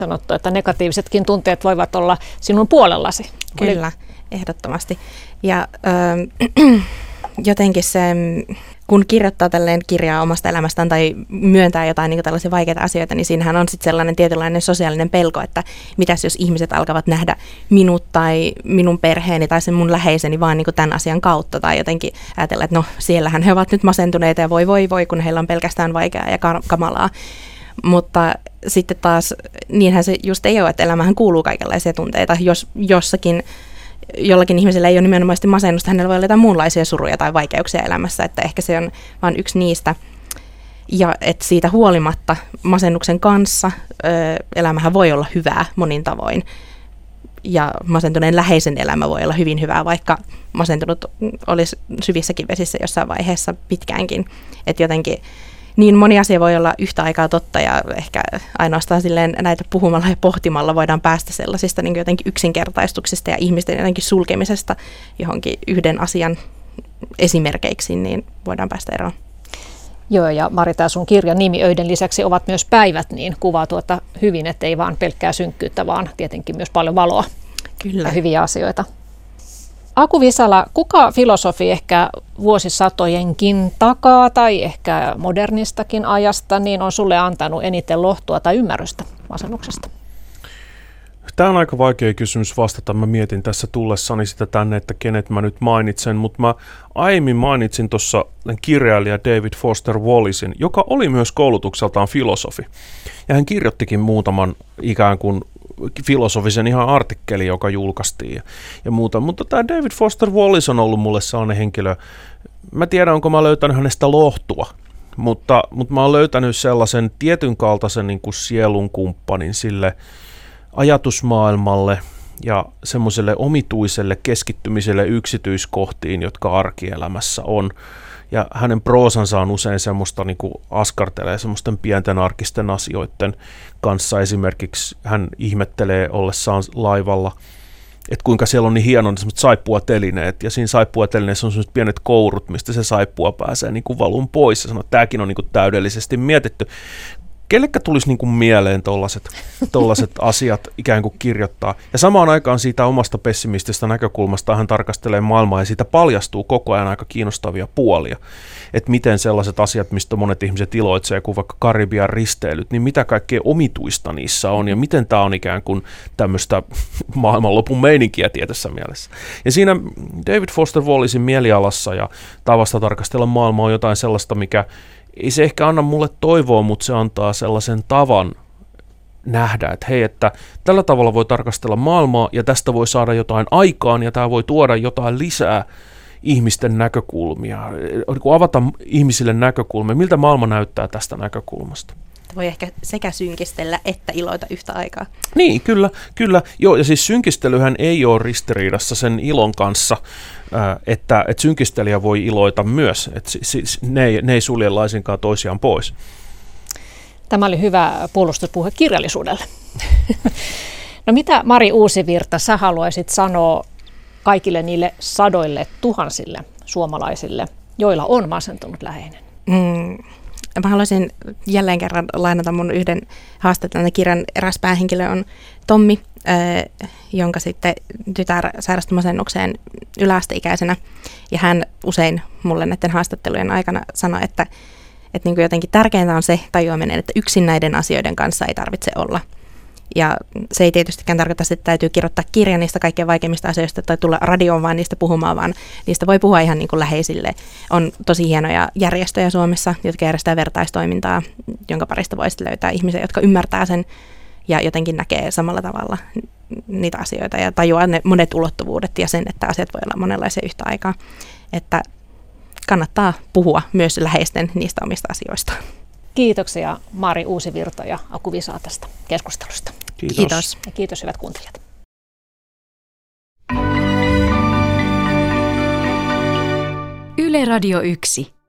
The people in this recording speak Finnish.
Sanottu, että negatiivisetkin tunteet voivat olla sinun puolellasi. Kyllä, ehdottomasti. Ja jotenkin se, kun kirjoittaa tälleen kirjaa omasta elämästään tai myöntää jotain niin tällaisia vaikeita asioita, niin siinähän on sitten sellainen tietynlainen sosiaalinen pelko, että mitäs jos ihmiset alkavat nähdä minut tai minun perheeni tai sen mun läheiseni vaan niin tämän asian kautta, tai jotenkin ajatella, että no siellähän he ovat nyt masentuneita ja voi, kun heillä on pelkästään vaikeaa ja kamalaa. Mutta sitten taas niinhän se just ei ole, että elämähän kuuluu kaikenlaisia tunteita. Jos jollakin ihmisellä ei ole nimenomaan masennusta, hänellä voi olla jotain muunlaisia suruja tai vaikeuksia elämässä, että ehkä se on vain yksi niistä. Ja että siitä huolimatta masennuksen kanssa elämähän voi olla hyvää monin tavoin. Ja masentuneen läheisen elämä voi olla hyvin hyvää, vaikka masentunut olisi syvissäkin vesissä jossain vaiheessa pitkäänkin. Että jotenkin niin moni asia voi olla yhtä aikaa totta, ja ehkä ainoastaan silleen näitä puhumalla ja pohtimalla voidaan päästä sellaisista niin jotenkin yksinkertaistuksista ja ihmisten jotenkin sulkemisesta johonkin yhden asian esimerkeiksi, niin voidaan päästä eroon. Joo, ja Mari, tämä sun kirjan nimi Öiden lisäksi ovat myös päivät, niin kuvaa tuota hyvin, että ei vaan pelkkää synkkyyttä, vaan tietenkin myös paljon valoa. Kyllä. Ja hyviä asioita. Aku Visala, kuka filosofi ehkä vuosisatojenkin takaa tai ehkä modernistakin ajasta niin on sulle antanut eniten lohtua tai ymmärrystä masennuksesta? Tämä on aika vaikea kysymys vastata. Mä mietin tässä tullessani sitä tänne, että kenet mä nyt mainitsen, mutta mä aiemmin mainitsin tuossa kirjailija David Foster Wallacein, joka oli myös koulutukseltaan filosofi. Ja hän kirjoittikin muutaman ikään kuin filosofisen ihan artikkeli, joka julkaistiin ja muuta. Mutta tämä David Foster Wallace on ollut mulle sellainen henkilö. Mä tiedän, onko mä löytänyt hänestä lohtua, mutta mä oon löytänyt sellaisen tietyn kaltaisen niin kuin sielun kumppanin sille ajatusmaailmalle ja semmoiselle omituiselle keskittymiselle yksityiskohtiin, jotka arkielämässä on. Ja hänen proosansa on usein semmoista niin kuin askartelee semmoisten pienten arkisten asioiden kanssa. Esimerkiksi hän ihmettelee ollessaan laivalla, että kuinka siellä on niin hieno semmoiset saippuatelineet. Ja siinä saippuatelineessä on semmoiset pienet kourut, mistä se saippua pääsee niin kuin valun pois. Ja sanoo, että tämäkin on niin kuin täydellisesti mietitty. Kellekä tulisi niin kuin mieleen tollaiset asiat ikään kuin kirjoittaa. Ja samaan aikaan siitä omasta pessimistisesta näkökulmasta hän tarkastelee maailmaa ja siitä paljastuu koko ajan aika kiinnostavia puolia. Että miten sellaiset asiat, mistä monet ihmiset iloitsee, kuin vaikka Karibian risteilyt, niin mitä kaikkea omituista niissä on ja miten tämä on ikään kuin tämmöistä maailmanlopun meininkiä tietyssä mielessä. Ja siinä David Foster Wallacein mielialassa ja tavasta tarkastella maailmaa on jotain sellaista, mikä ei se ehkä anna mulle toivoa, mutta se antaa sellaisen tavan nähdä, että hei, että tällä tavalla voi tarkastella maailmaa ja tästä voi saada jotain aikaan ja tämä voi tuoda jotain lisää ihmisten näkökulmia, avata ihmisille näkökulmia, miltä maailma näyttää tästä näkökulmasta. Voi ehkä sekä synkistellä että iloita yhtä aikaa. Niin, kyllä. Joo, ja siis synkistelyhän ei ole ristiriidassa sen ilon kanssa, että synkistelijä voi iloita myös, että ne ei sulje laisinkaan toisiaan pois. Tämä oli hyvä puolustuspuhe kirjallisuudelle. No mitä, Mari Uusivirta, sä haluaisit sanoa kaikille niille sadoille tuhansille suomalaisille, joilla on masentunut läheinen? Mä haluaisin jälleen kerran lainata mun yhden haastattelun kirjan. Eräs päähenkilö on Tommi, jonka sitten tytär sairastui masennukseen yläasteikäisenä. Ja hän usein mulle näiden haastattelujen aikana sanoi, että niin kuin jotenkin tärkeintä on se tajuaminen, että yksin näiden asioiden kanssa ei tarvitse olla. Ja se ei tietystikään tarkoita, että täytyy kirjoittaa kirja niistä kaikkein vaikeimmista asioista tai tulla radioon vaan niistä puhumaan, vaan niistä voi puhua ihan niin kuin läheisille. On tosi hienoja järjestöjä Suomessa, jotka järjestää vertaistoimintaa, jonka parista voisi löytää ihmisiä, jotka ymmärtää sen ja jotenkin näkee samalla tavalla niitä asioita ja tajuaa ne monet ulottuvuudet ja sen, että asiat voi olla monenlaisia yhtä aikaa. Että kannattaa puhua myös läheisten niistä omista asioista. Kiitoksia Mari Uusivirta ja Aku Visala tästä keskustelusta. Kiitos. Ja kiitos hyvät kuuntelijat. Yle Radio 1.